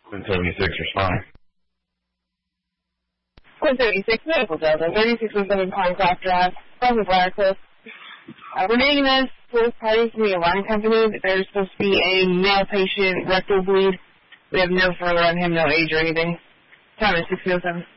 Quinn 76, responding. Quinn 76, Medical Delta, 3617 Pinecroft Drive, from the Briarcliff. Remaining as both parties from the line company, there's supposed to be a male patient rectal bleed. We have no further on him, no age or anything. Time is 6:07.